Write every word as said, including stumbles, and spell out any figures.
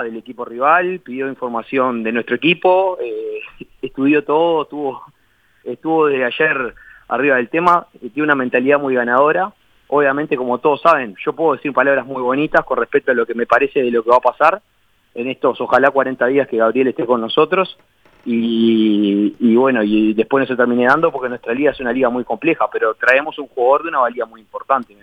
del equipo rival, pidió información de nuestro equipo, eh, estudió todo, estuvo, estuvo desde ayer arriba del tema, tiene una mentalidad muy ganadora. Obviamente, como todos saben, yo puedo decir palabras muy bonitas con respecto a lo que me parece de lo que va a pasar en estos, ojalá, cuarenta días que Gabriel esté con nosotros, y, y bueno, y después no se termine dando porque nuestra liga es una liga muy compleja, pero traemos un jugador de una valía muy importante.